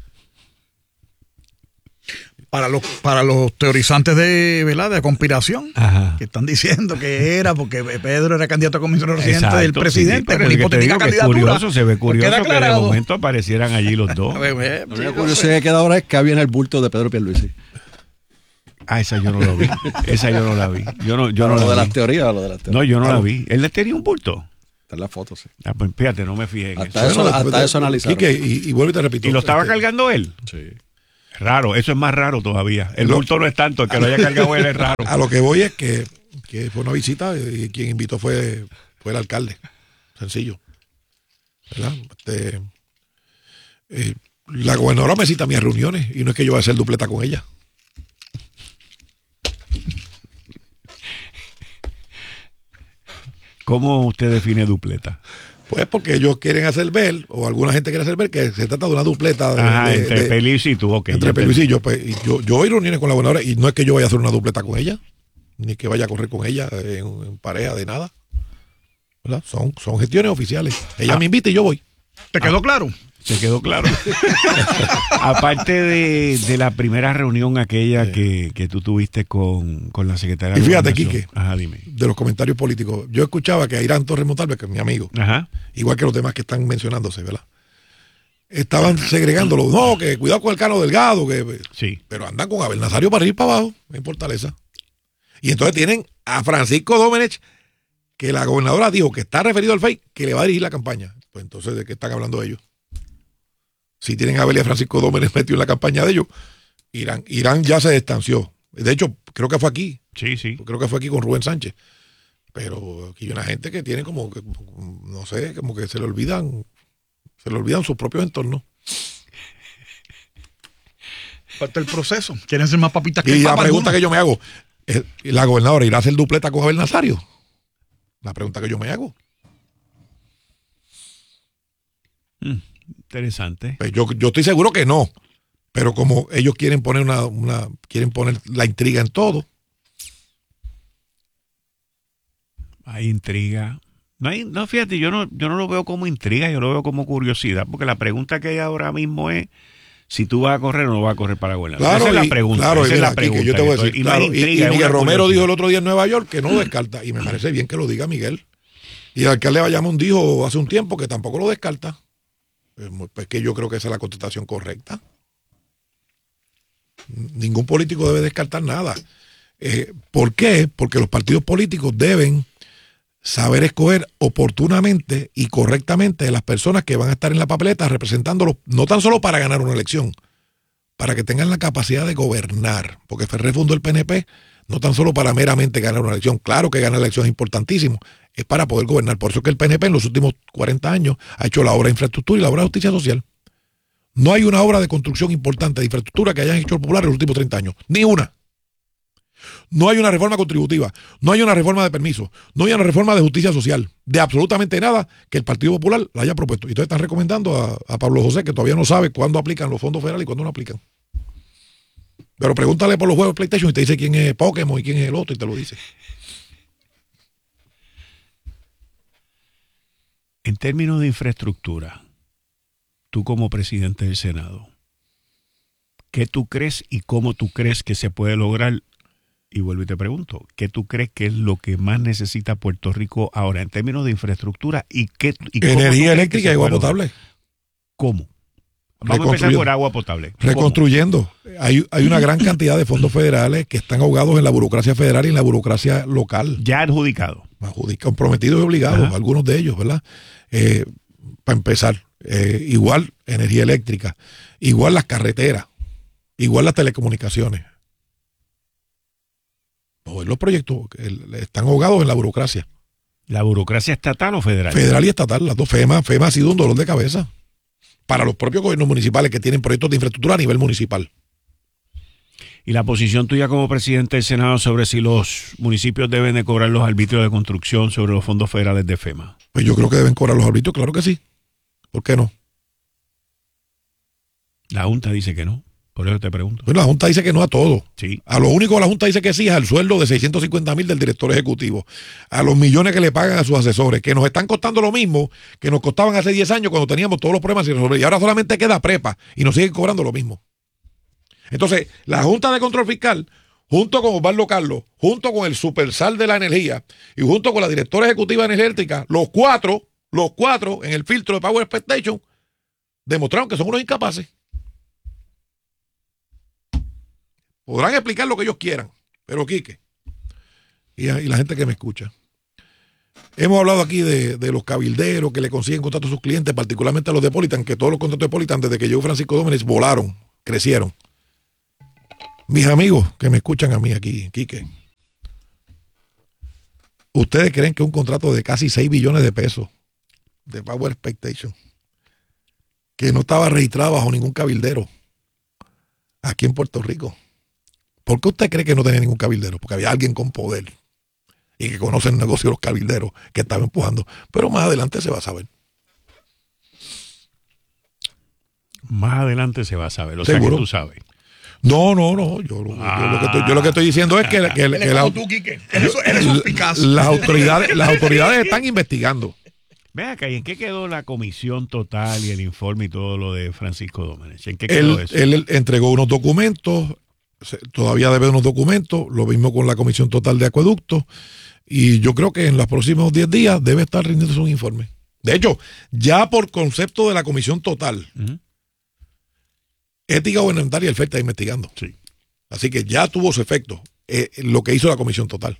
Para los, para los teorizantes de, ¿verdad? de conspiración, Ajá. que están diciendo que era porque Pedro era candidato a comisionado residente Exacto, del presidente, sí, con pero la es que te hipotética digo que es candidatura. curioso, se ve Pues curioso queda que de aclarado. momento aparecieran allí los dos. A ver, eh, La sí, única no curiosidad sé. que queda ahora es que había en el bulto de Pedro Pierluisi. Ah, esa yo no la vi. Esa yo no la vi. Yo no, yo no lo de la las vi. teorías, lo de las teorías. No, yo no la Claro. vi. Él le tenía un bulto. Está en la foto, sí. Ah, pues fíjate, no me fijé en Hasta eso. eso, hasta eso analizaron. Quique, y, y vuelvo y te repito. ¿Y lo estaba este, cargando él? Sí. Raro, eso es más raro todavía. El Lo- bulto no es tanto, el que lo haya cargado él es raro. A lo que voy es que, que fue una visita y quien invitó fue, fue el alcalde. Sencillo. ¿Verdad? Este, eh, la gobernadora me cita a mis reuniones y no es que yo vaya a hacer dupleta con ella. ¿Cómo usted define dupleta? Pues porque ellos quieren hacer ver, o alguna gente quiere hacer ver, que se trata de una dupleta. De, Ajá, de- entre de- Pelis y tú, ok. entre ya Peluís te- y yo, pues, y yo. Yo voy a reuniones con la gobernadora y no es que yo vaya a hacer una dupleta con ella, ni que vaya a correr con ella en, en pareja de nada. ¿Verdad? Son, son gestiones oficiales. Ella Ah. me invita y yo voy. ¿Te quedó claro? Se quedó claro. Aparte de, de la primera reunión aquella sí. que, que tú tuviste con, con la secretaria de de Gobernación. Y fíjate, Quique, Ajá, dime. De los comentarios políticos, yo escuchaba que Airán Torres Montalva, que es mi amigo, Ajá. igual que los demás que están mencionándose, ¿verdad? Estaban segregándolo. No, que cuidado con el Cano Delgado, que sí. Pero andan con Abel Nazario para ir para abajo, en Fortaleza. Y entonces tienen a Francisco Domenech, que la gobernadora dijo que está referido al F E I, que le va a dirigir la campaña. Pues entonces, ¿de qué están hablando ellos? Si tienen a Abel y a Francisco Domenech metido en la campaña de ellos, Irán, Irán ya se distanció. De hecho, creo que fue aquí. Sí, sí. Creo que fue aquí con Rubén Sánchez. Pero aquí hay una gente que tiene como, que, no sé, como que se le olvidan, se le olvidan sus propios entornos. Parte del proceso. Quieren ser más papitas que Y el la Papa pregunta alguno. que yo me hago, ¿la gobernadora irá a hacer dupleta con Abel Nazario? La pregunta que yo me hago. Mm, interesante. Pues yo, yo estoy seguro que no. Pero como ellos quieren poner una, una, quieren poner la intriga en todo. Hay intriga. No, hay, no, fíjate, yo no, yo no lo veo como intriga, yo lo veo como curiosidad, porque la pregunta que hay ahora mismo es si tú vas a correr o no vas a correr para gobernador. Claro, esa es la y, pregunta. Claro, esa y es mira, la pregunta. que yo te voy a decir, y, claro, no y, intriga, y Miguel Romero curiosidad. dijo el otro día en Nueva York que no descarta, y me parece bien que lo diga Miguel. Y el alcalde de Bayamón dijo hace un tiempo que tampoco lo descarta. Pues que yo creo que esa es la contestación correcta. Ningún político debe descartar nada. Eh, ¿Por qué? Porque los partidos políticos deben saber escoger oportunamente y correctamente las personas que van a estar en la papeleta representándolos, no tan solo para ganar una elección, para que tengan la capacidad de gobernar. Porque Ferrer fundó el P N P no tan solo para meramente ganar una elección. Claro que ganar la elección es importantísimo, es para poder gobernar. Por eso es que el P N P en los últimos cuarenta años ha hecho la obra de infraestructura y la obra de justicia social. No hay una obra de construcción importante de infraestructura que hayan hecho el Popular en los últimos treinta años. Ni una. No hay una reforma contributiva, no hay una reforma de permisos, no hay una reforma de justicia social, de absolutamente nada que el Partido Popular la haya propuesto. Y entonces están recomendando a, a Pablo José, que todavía no sabe cuándo aplican los fondos federales y cuándo no aplican. Pero pregúntale por los juegos de PlayStation y te dice quién es Pokémon y quién es el otro y te lo dice. En términos de infraestructura, tú como presidente del Senado, ¿qué tú crees y cómo tú crees que se puede lograr? Y vuelvo y te pregunto, ¿qué tú crees que es lo que más necesita Puerto Rico ahora en términos de infraestructura? y qué y Energía eléctrica y agua potable. ¿Cómo? Vamos a empezar por agua potable. Reconstruyendo. Hay, hay una gran cantidad de fondos federales que están ahogados en la burocracia federal y en la burocracia local. Ya adjudicado. Comprometidos y obligados, Ajá. algunos de ellos, ¿verdad? Eh, para empezar, eh, igual energía eléctrica, igual las carreteras, igual las telecomunicaciones. Pues los proyectos están ahogados en la burocracia. ¿La burocracia estatal o federal? Federal y estatal, las dos. FEMA, FEMA ha sido un dolor de cabeza para los propios gobiernos municipales que tienen proyectos de infraestructura a nivel municipal. ¿Y la posición tuya como presidente del Senado sobre si los municipios deben de cobrar los arbitrios de construcción sobre los fondos federales de FEMA? Pues yo creo que deben cobrar los arbitrios, claro que sí. ¿Por qué no? La Junta dice que no. Por eso te pregunto. Bueno, la Junta dice que no a todo. Sí. A lo único que la Junta dice que sí es al sueldo de seiscientos cincuenta mil del director ejecutivo, a los millones que le pagan a sus asesores, que nos están costando lo mismo que nos costaban hace diez años cuando teníamos todos los problemas sin resolver. Y ahora solamente queda prepa y nos siguen cobrando lo mismo. Entonces, la Junta de Control Fiscal, junto con Osvaldo Carlos, junto con el Supersal de la Energía y junto con la directora ejecutiva de Energía Eléctrica, los cuatro, los cuatro en el filtro de Power Expectation, demostraron que son unos incapaces. Podrán explicar lo que ellos quieran, pero Quique, y, y la gente que me escucha, hemos hablado aquí de, de los cabilderos que le consiguen contratos a sus clientes, particularmente a los de Politan, que todos los contratos de Politan, desde que llegó Francisco Domenech, volaron, crecieron. Mis amigos que me escuchan a mí aquí, Quique, ¿ustedes creen que un contrato de casi seis billones de pesos de Power Expectation, que no estaba registrado bajo ningún cabildero aquí en Puerto Rico? ¿Por qué usted cree que no tenía ningún cabildero? Porque había alguien con poder y que conoce el negocio de los cabilderos que estaba empujando. Pero más adelante se va a saber. Más adelante se va a saber. O ¿Seguro? sea que tú sabes. No, no, no. Yo, ah. yo, lo, que estoy, yo lo que estoy diciendo es que, que, el, que la, tú, Quique. Eres, eres un Picasso. Las autoridades, las autoridades están investigando. Ve acá, ¿y en qué quedó la comisión total y el informe y todo lo de Francisco Domenech? ¿En qué quedó Él, eso? él entregó unos documentos, se- todavía debe unos documentos, lo mismo con la Comisión Total de Acueductos, y yo creo que en los próximos diez días debe estar rindiéndose un informe. De hecho, ya por concepto de la Comisión Total, Ujú. Ética Gubernamental y el F E R está investigando. Sí. Así que ya tuvo su efecto eh, lo que hizo la Comisión Total.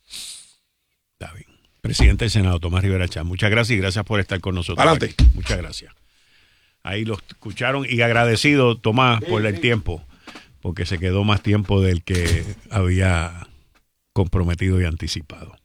Está bien. Presidente del Senado, Tomás Rivera Chatz, muchas gracias y gracias por estar con nosotros. Adelante. aquí. Muchas gracias. Ahí lo escucharon y agradecido, Tomás, por el tiempo, porque se quedó más tiempo del que había comprometido y anticipado.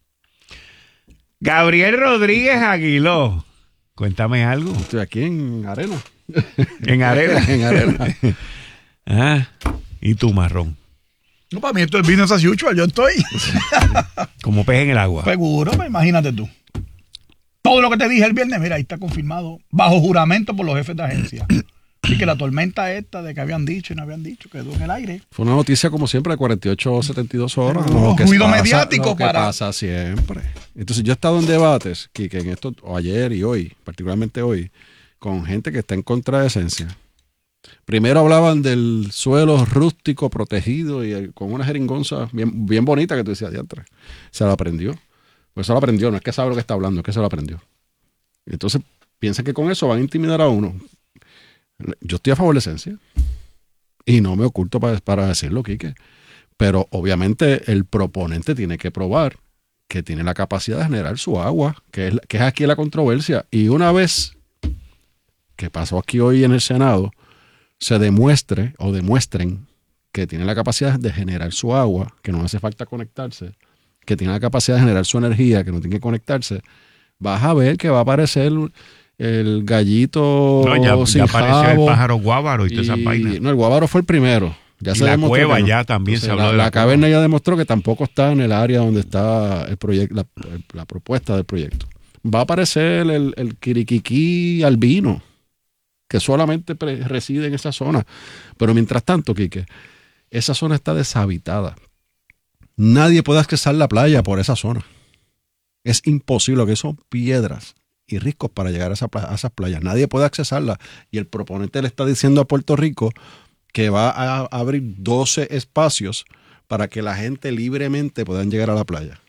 Gabriel Rodríguez Aguiló, cuéntame algo. Estoy aquí en Arena. En Arena. En Arena. Ah, y tú, marrón. No, para mí esto es business as usual, yo estoy Como pez en el agua. seguro, pues, imagínate tú. Todo lo que te dije el viernes, mira, ahí está confirmado, bajo juramento por los jefes de agencia. Así que la tormenta esta de que habían dicho y no habían dicho quedó en el aire. Fue una noticia como siempre de cuarenta y ocho o setenta y dos horas. Pero Lo que ruido pasa- mediático lo que para- pasa siempre. Entonces yo he estado en debates, que, que en esto, o ayer y hoy, particularmente hoy, con gente que está en contra de esencia. Primero hablaban del suelo rústico protegido y el- con una jeringonza bien, bien bonita que tú decías, diantre. Se la aprendió. Pues se lo aprendió, no es que sabe lo que está hablando, es que se lo aprendió. Entonces piensan que con eso van a intimidar a uno. Yo estoy a favor de esencia y no me oculto para, para decirlo, Quique. Pero obviamente el proponente tiene que probar que tiene la capacidad de generar su agua, que es, que es aquí la controversia. Y una vez que pasó aquí hoy en el Senado, se demuestre o demuestren que tiene la capacidad de generar su agua, que no hace falta conectarse, que tiene la capacidad de generar su energía, que no tiene que conectarse, vas a ver que va a aparecer el gallito No, ya, sin ya apareció el jabo pájaro guávaro y todas esas y- vainas. No, el guávaro fue el primero. Ya Y se la demostró cueva que no. ya también se habló la, de la la cueva. caverna ya demostró que tampoco está en el área donde está el proyecto, la, la propuesta del proyecto. Va a aparecer el, el quiriquiquí albino, que solamente pre- reside en esa zona. Pero mientras tanto, Quique, esa zona está deshabitada. Nadie puede accesar la playa por esa zona. Es imposible, que son piedras y riscos para llegar a, esa pla- a esas playas. Nadie puede accesarla. Y el proponente le está diciendo a Puerto Rico que va a abrir doce espacios para que la gente libremente pueda llegar a la playa.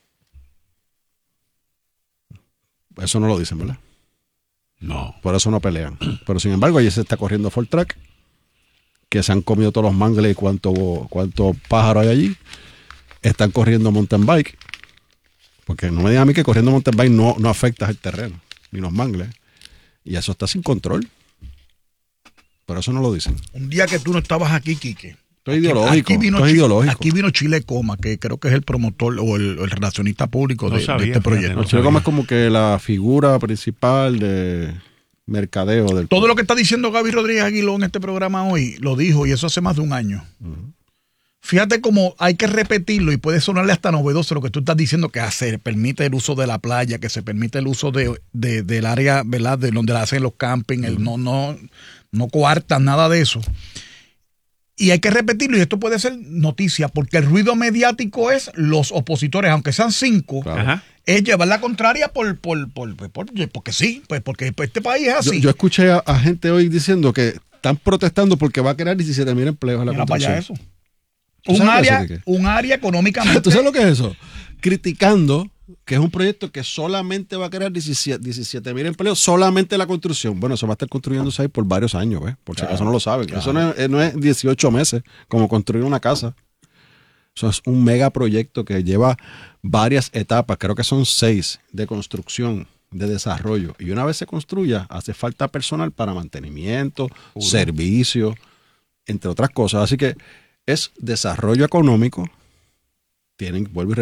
Eso no lo dicen, ¿verdad? No. Por eso no pelean. Pero sin embargo, allí se está corriendo Ford Track, que se han comido todos los mangles y cuánto, cuánto pájaro hay allí. Están corriendo mountain bike, porque no me digan a mí que corriendo mountain bike no, no afecta el terreno, ni los mangles. Y eso está sin control. Pero eso no lo dicen. Un día que tú no estabas aquí, Quique. Esto es ideológico. Aquí vino, Esto es Chi- ideológico. aquí vino Chile Coma, que creo que es el promotor o el, el relacionista público No de, de sabía, este fíjate, proyecto. no No, Chile sabía. Gómez es como que la figura principal de mercadeo del Todo lo que está diciendo Gaby Rodríguez Aguiló en este programa hoy, lo dijo, y eso hace más de un año. Fíjate cómo hay que repetirlo y puede sonarle hasta novedoso lo que tú estás diciendo, que se permite el uso de la playa, que se permite el uso de, de- del área, ¿verdad?, de donde la hacen los campings, el no, no, no coartan nada de eso. Y hay que repetirlo, y esto puede ser noticia, porque el ruido mediático es los opositores, aunque sean cinco, Claro. Ajá. es llevar la contraria por, por, por, por- por- porque sí, pues porque este país es Yo, así. yo escuché a, a gente hoy diciendo que están protestando porque va a crear diecisiete mil empleos en la Mira para allá construcción. eso. ¿Tú Un sabes área, eso de qué? un área económicamente. ¿Tú sabes lo que es eso? Criticando que es un proyecto que solamente va a crear diecisiete mil empleos, solamente la construcción. Bueno, eso va a estar construyéndose ahí por varios años, ¿ves? Por si acaso no lo saben. Eso no es, no es dieciocho meses como construir una casa. Eso es un megaproyecto que lleva varias etapas, creo que son seis, de construcción, de desarrollo. Y una vez se construya, hace falta personal para mantenimiento, servicio, entre otras cosas. Así que es desarrollo económico. Tienen, vuelvo y